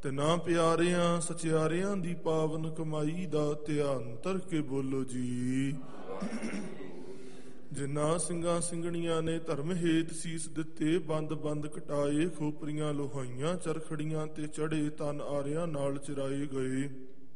ਤਿਨਾਂ ਪਿਆਰਿਆਂ ਸਚਿਆਰਿਆਂ ਦੀ ਪਾਵਨ ਕਮਾਈ ਦਾ ਧਿਆਨ ਧਰ ਕੇ ਬੋਲੋ ਜੀ। ਜਿਨ੍ਹਾਂ ਸਿੰਘਾਂ ਸਿੰਘਣੀਆਂ ਨੇ ਧਰਮ ਹੇਤ ਸੀਸ ਦਿੱਤੇ, ਬੰਦ ਬੰਦ ਕਟਾਏ, ਖੋਪਰੀਆਂ ਲੋਹਾਈਆਂ ਚਰਖੜੀਆਂ ਤੇ ਚੜੇ, ਤਨ ਆਰਿਆਂ ਨਾਲ ਚਿਰਾਏ ਗਏ।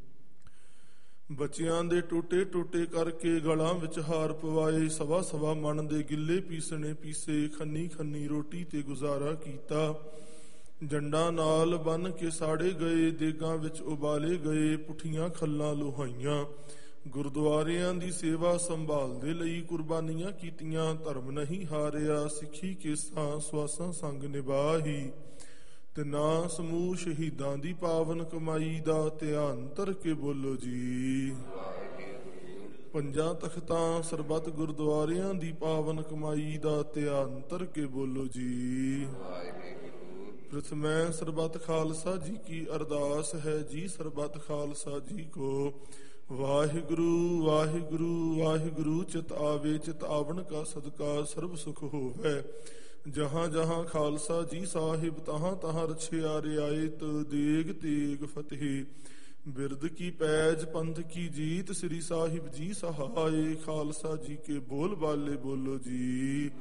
ਬੱਚਿਆਂ ਦੇ ਟੋਟੇ ਟੋਟੇ ਕਰਕੇ ਗਲਾਂ ਵਿੱਚ ਹਾਰ ਪਵਾਏ, ਸਵਾ ਸਵਾ ਮਣ ਦੇ ਗਿੱਲੇ ਪੀਸਣੇ ਪੀਸੇ, ਖੰਨੀ ਖੰਨੀ ਰੋਟੀ ਤੇ ਗੁਜ਼ਾਰਾ ਕੀਤਾ। ਜੰਡਾਂ ਨਾਲ ਬੰਨ ਕੇ ਸਾੜੇ ਗਏ, ਦੇਗਾਂ ਵਿੱਚ ਉਬਾਲੇ ਗਏ, ਪੁੱਠੀਆਂ ਖੱਲਾਂ ਲੋਹਾਈਆਂ। ਗੁਰਦੁਆਰਿਆਂ ਦੀ ਸੇਵਾ ਸੰਭਾਲਦੇ ਲਈ ਕੁਰਬਾਨੀਆਂ ਕੀਤੀਆਂ, ਧਰਮ ਨਹੀਂ ਹਾਰਿਆ, ਸਿੱਖੀ ਕੇਸਾਂ ਸਵਾਸਾਂ ਸੰਗ ਨਿਭਾਹੀ। ਤਿਨਾਂ ਸਮੂਹ ਸ਼ਹੀਦਾਂ ਦੀ ਪਾਵਨ ਕਮਾਈ ਦਾ ਧਿਆਨ ਧਰ ਕੇ ਬੋਲੋ ਜੀ। ਪੰਜਾਂ ਤਖਤਾਂ ਸਰਬੱਤ ਗੁਰਦੁਆਰਿਆਂ ਦੀ ਪਾਵਨ ਕਮਾਈ ਦਾ ਧਿਆਨ ਧਰ ਕੇ ਬੋਲੋ ਜੀ। ਪ੍ਰਥਮੈ ਸਰਬੱਤ ਖਾਲਸਾ ਜੀ ਕੀ ਅਰਦਾਸ ਹੈ ਜੀ, ਸਰਬੱਤ ਖਾਲਸਾ ਜੀ ਕੋ ਵਾਹਿਗੁਰੂ ਵਾਹਿਗੁਰੂ ਵਾਹਿਗੁਰੂ। ਚਿਤ ਆਵੇ ਚਿਤ ਆਵਣ ਕਾ ਸਦਕਾ ਸਰਬ ਸੁਖ ਹੋਵੇ। ਜਹਾਂ ਜਹਾਂ ਖਾਲਸਾ ਜੀ ਸਾਹਿਬ, ਤਹਾਂ ਤਹਾਂ ਰਛਿਆ ਰਿਆਇਤ, ਦੇਗ ਤੇਗ ਫਤਿਹ। ਬਿਰਦ ਕੀ ਪੈਜ ਪੰਥ ਕੀ ਜੀਤ, ਸ੍ਰੀ ਸਾਹਿਬ ਜੀ ਸਹਾਏ। ਖਾਲਸਾ ਜੀ ਕੇ ਬੋਲ ਬਾਲੇ ਬੋਲੋ ਜੀ।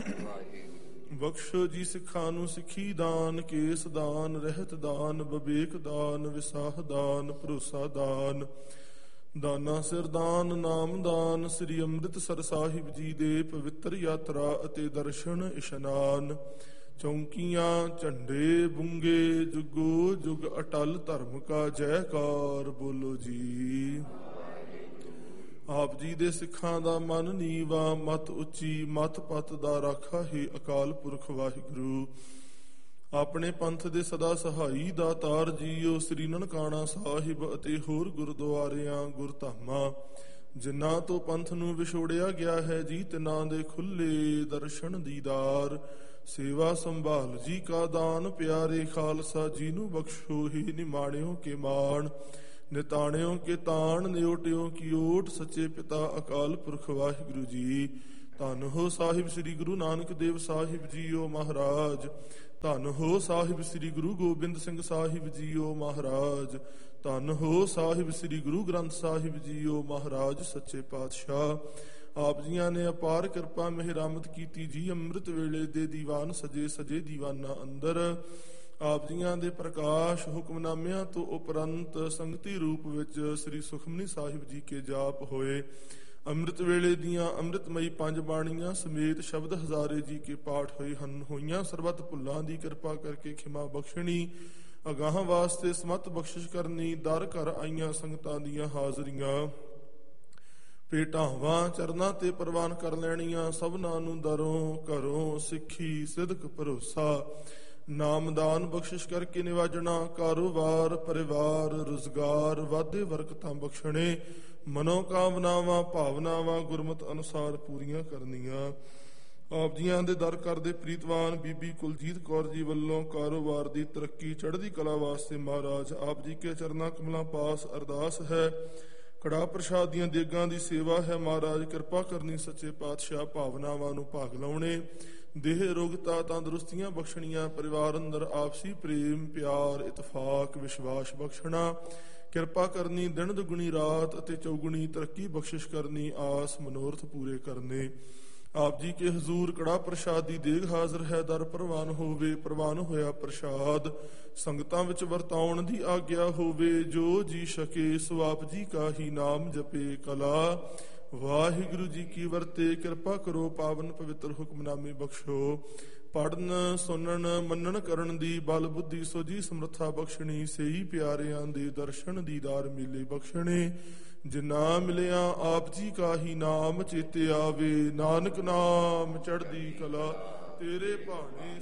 ਬਖਸ਼ੋ ਜੀ ਸਿੱਖਾਂ ਨੂੰ ਸਿੱਖੀ ਦਾਨ, ਕੇਸ ਦਾਨ, ਰਹਿਤ ਦਾਨ, ਬਵੇਕ ਦਾਨ, ਵਿਸਾਹ ਦਾਨ, ਭਰੋਸਾ ਦਾਨ, ਦਾਨਾ ਸਿਰਦਾਨ, ਨਾਮਦਾਨ। ਸ੍ਰੀ ਅੰਮ੍ਰਿਤਸਰ ਸਾਹਿਬ ਜੀ ਦੇ ਪਵਿੱਤਰ ਯਾਤਰਾ ਅਤੇ ਦਰਸ਼ਨ ਇਸ਼ਨਾਨ। ਚੌਂਕੀਆਂ ਝੰਡੇ ਬੁੰਗੇ, ਜੁਗੋ ਜੁਗ ਅਟਲ ਧਰਮ ਕਾ ਜੈਕਾਰ ਬੋਲੋ ਜੀ। ਆਪ ਜੀ ਦੇ ਸਿੱਖਾਂ ਦਾ ਮਨ ਨੀਵਾ, ਮਤ ਉੱਚੀ, ਮਤ ਪਤ ਦਾ ਰਾਖਾ ਹੈ ਅਕਾਲ ਪੁਰਖ ਵਾਹਿਗੁਰੂ। ਆਪਣੇ ਪੰਥ ਦੇ ਸਦਾ ਸਹਾਈ ਦਾਤਾਰ ਜੀਓ, ਸ੍ਰੀ ਨਨਕਾਣਾ ਸਾਹਿਬ ਅਤੇ ਹੋਰ ਗੁਰਦੁਆਰਿਆਂ ਗੁਰਧਾਮਾਂ ਜਿਨ੍ਹਾਂ ਤੋਂ ਪੰਥ ਨੂੰ ਵਿਛੋੜਿਆ ਗਿਆ ਹੈ ਜੀ, ਤਿਨਾਂ ਦੇ ਖੁੱਲੇ ਦਰਸ਼ਨ ਦੀਦਾਰ, ਸੇਵਾ ਸੰਭਾਲ ਜੀ ਕਾ ਦਾਨ। ਪਿਆਰੇ ਖਾਲਸਾ ਜੀ ਨੂੰ ਬਖਸ਼ੋ ਹੀ ਨਿਮਾਣਿਓ ਕੇ ਮਾਣ, ਨਿਤਾਣਿਓ ਕੇ ਤਾਣ, ਨਿਓਟਿਓ ਕੀ ਓਟ। ਸੱਚੇ ਪਿਤਾ ਅਕਾਲ ਪੁਰਖ ਵਾਹਿਗੁਰੂ ਜੀ। ਧੰਨ ਹੋ ਸਾਹਿਬ ਸ੍ਰੀ ਗੁਰੂ ਨਾਨਕ ਦੇਵ ਸਾਹਿਬ ਜੀਓ ਮਹਾਰਾਜ। ਧੰਨ ਹੋ ਸਾਹਿਬ ਸ੍ਰੀ ਗੁਰੂ ਗੋਬਿੰਦ ਸਿੰਘ ਸਾਹਿਬ ਜੀਓ ਮਹਾਰਾਜ। ਧੰਨ ਹੋ ਸਾਹਿਬ ਸ੍ਰੀ ਗੁਰੂ ਗ੍ਰੰਥ ਸਾਹਿਬ ਜੀਓ ਮਹਾਰਾਜ। ਸੱਚੇ ਪਾਤਸ਼ਾਹ ਆਪ ਜੀਆਂ ਨੇ ਅਪਾਰ ਕਿਰਪਾ ਮਿਹਰਾਮਤ ਕੀਤੀ ਜੀ। ਅੰਮ੍ਰਿਤ ਵੇਲੇ ਦੇ ਦੀਵਾਨ ਸਜੇ ਸਜੇ ਦੀਵਾਨਾਂ ਅੰਦਰ ਆਪ ਜੀਆਂ ਦੇ ਪ੍ਰਕਾਸ਼ ਹੁਕਮਨਾਮਿਆਂ ਤੋਂ ਉਪਰੰਤ ਸੰਗਤੀ ਰੂਪ ਵਿੱਚ ਸ੍ਰੀ ਸੁਖਮਨੀ ਸਾਹਿਬ ਜੀ ਕੇ ਜਾਪ ਹੋਏ। ਅੰਮ੍ਰਿਤ ਵੇਲੇ ਦੀਆਂ ਅੰਮ੍ਰਿਤਮਈ ਪੰਜ ਬਾਣੀਆਂ ਸਮੇਤ ਸ਼ਬਦ ਹਜ਼ਾਰੇ ਜੀ ਕੇ ਪਾਠ ਹੋਏ ਹਨ। ਹੋਈਆਂ ਸਰਬੱਤ ਭੁੱਲਾਂ ਦੀ ਕਿਰਪਾ ਕਰਕੇ ਖਿਮਾ ਬਖਸ਼ਣੀ, ਅਗਾਹਾਂ ਵਾਸਤੇ ਸਮਤ ਬਖਸ਼ਿਸ਼ ਕਰਨੀ। ਦਰ ਘਰ ਆਈਆਂ ਸੰਗਤਾਂ ਦੀਆਂ ਹਾਜ਼ਰੀਆਂ ਭੇਟਾਵਾਂ ਚਰਨਾਂ ਤੇ ਪ੍ਰਵਾਨ ਕਰ ਲੈਣੀਆਂ। ਸਭਨਾਂ ਨੂੰ ਦਰੋਂ ਘਰੋਂ ਸਿੱਖੀ ਸਿਦਕ ਭਰੋਸਾ, ਨਾਮਦਾਨ ਬਖਸ਼ਿਸ਼ ਕਰਕੇ ਨਿਵਾਜਣਾ। ਕਾਰੋਬਾਰ ਪਰਿਵਾਰ ਰੁਜ਼ਗਾਰ ਵਾਧੇ ਬਰਕਤਾਂ ਬਖਸ਼ਣੇ। ਮਨੋ ਕਾਮਨਾਵਾਂ ਭਾਵਨਾਵਾਂ ਗੁਰਮਤ ਅਨੁਸਾਰ ਪੂਰੀਆਂ ਕਰਨੀਆਂ। ਆਪ ਜੀਆਂ ਦੇ ਦਰ ਕਰਦੇ ਪ੍ਰੀਤਵਾਨ ਬੀਬੀ ਕੁਲਜੀਤ ਕੌਰ ਜੀ ਵੱਲੋਂ ਕਾਰੋਬਾਰ ਦੀ ਤਰੱਕੀ ਚੜ੍ਹਦੀ ਕਲਾ ਵਾਸਤੇ ਮਹਾਰਾਜ ਆਪ ਜੀ ਕੇ ਚਰਨਾਂ ਕਮਲਾਂ ਪਾਸ ਅਰਦਾਸ ਹੈ। ਕੜਾ ਪ੍ਰਸ਼ਾਦ ਦੀਆਂ ਦੇਗਾਂ ਦੀ ਸੇਵਾ ਹੈ। ਮਹਾਰਾਜ ਕਿਰਪਾ ਕਰਨੀ ਸੱਚੇ ਪਾਤਸ਼ਾਹ, ਭਾਵਨਾਵਾਂ ਨੂੰ ਭਾਗ ਲਾਉਣੇ, ਦੇਹ ਰੋਗਤਾ ਤੰਦਰੁਸਤੀਆਂ ਬਖਸ਼ਣੀਆਂ। ਪਰਿਵਾਰ ਅੰਦਰ ਆਪਸੀ ਪ੍ਰੇਮ ਪਿਆਰ ਇਤਫਾਕ ਵਿਸ਼ਵਾਸ ਬਖਸ਼ਣਾ। ਕਿਰਪਾ ਕਰਨੀ ਦਿਨ ਦੁਗਣੀ ਰਾਤ ਅਤੇ ਚੌਗੁਣੀ ਤਰੱਕੀ ਬਖਸ਼ਿਸ਼ ਕਰਨੀ। ਆਸ ਮਨੋਰਥ ਪੂਰੇ ਕਰਨੇ। ਆਪ ਜੀ ਕੇ ਹਜ਼ੂਰ ਕੜਾ ਪ੍ਰਸ਼ਾਦ ਦੀ ਦੇਗ ਹਾਜ਼ਰ ਹੈ। ਦਰ ਪ੍ਰਵਾਨ ਹੋਵੇ। ਪ੍ਰਵਾਨ ਹੋਇਆ ਪ੍ਰਸ਼ਾਦ ਸੰਗਤਾਂ ਵਿੱਚ ਵਰਤਾਉਣ ਦੀ ਆਗਿਆ ਹੋਵੇ। ਜੋ ਜੀ ਸਕੇ ਸੋ ਆਪ ਜੀ ਕਾ ਹੀ ਨਾਮ ਜਪੇ। ਕਲਾ ਵਾਹਿਗੁਰੂ ਜੀ ਕੀ ਵਰਤੇ। ਕਿਰਪਾ ਕਰੋ ਪਾਵਨ ਪਵਿੱਤਰ ਹੁਕਮਨਾਮੇ ਬਖਸ਼ੋ। ਪੜਨ ਸੁਣਨ ਮੰਨਣ ਕਰਨ ਦੀ ਬਲ ਬੁੱਧੀ ਸੋਝੀ ਸਮਰੱਥਾ ਬਖਸ਼ਣੀ। ਸਹੀ ਪਿਆਰਿਆਂ ਦੇ ਦਰਸ਼ਨ ਦੀਦਾਰ ਮੇਲੇ ਬਖਸ਼ਣੇ। ਜਿਨਾ ਮਿਲਿਆ ਆਪ ਜੀ ਕਾ ਹੀ ਨਾਮ ਚੇਤੇ ਆਵੇ। ਨਾਨਕ ਨਾਮ ਚੜ੍ਹਦੀ ਕਲਾ ਤੇਰੇ ਭਾਣੇ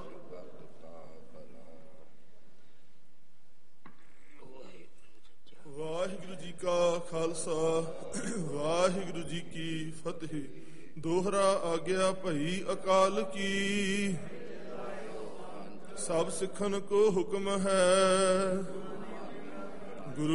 ਵਾਹਿਗੁਰੂ ਜੀ ਕਾ ਖਾਲਸਾ ਵਾਹਿਗੁਰੂ ਜੀ ਕੀ ਫਤਿਹ। ਦੋਹਰਾ ਆਗਿਆ ਭਈ ਅਕਾਲ ਕੀ, ਸਭ ਸਿੱਖਣ ਕੋ ਹੁਕਮ ਹੈ।